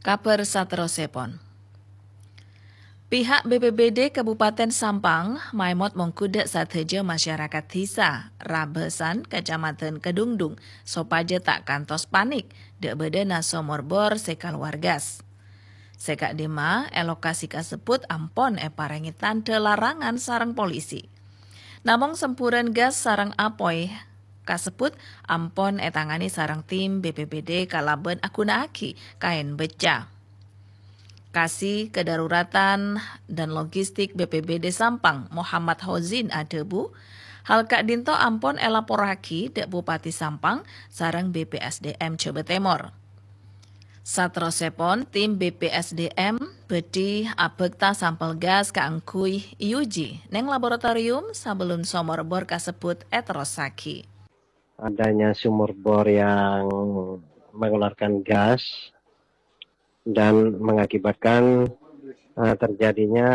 Kaper saterosipun. Pihak BPBD Kabupaten Sampang maimot mengkudet sateja masyarakat Tisa, Rabesan, Kecamatan Kedungdung, sopaja tak kantos panik, dek bedena somorbor sekal wargas. Sekak dima, elokasi kasebut ampon parengitan larangan sarang polisi. Namong sempuran gas sarang apoy kasebut ampon tangani sarang tim BPBD kalaben akunaaki kain beca. Kasih Kedaruratan dan Logistik BPBD Sampang Muhammad Hozin Adebu, hal Kak Dinto ampon elaporaki dek Bupati Sampang sarang BPSDM Coba Temor. Satrosepon tim BPSDM bedi abekta sampel gas kaangkui iuji neng laboratorium sebelum sumur bor kasebut eterosaki. Adanya sumur bor yang mengeluarkan gas dan mengakibatkan terjadinya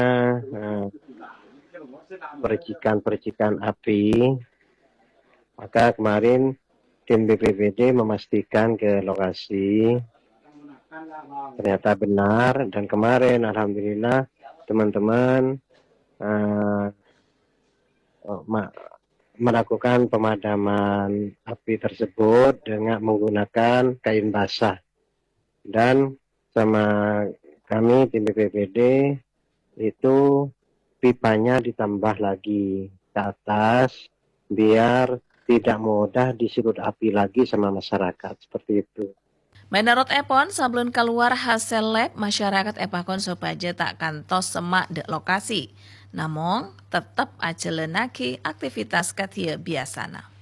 percikan api, maka kemarin tim BPBD memastikan ke lokasi, ternyata benar, dan kemarin alhamdulillah teman-teman melakukan pemadaman api tersebut dengan menggunakan kain basah, dan sama kami tim BPBD itu pipanya ditambah lagi ke atas biar tidak mudah disulut api lagi sama masyarakat, seperti itu. Menurut Epon, sebelum keluar hasil lab, masyarakat epakon sopaja tak kantos semak dek lokasi. Namun, tetap aja lenaki aktivitas katia biasana.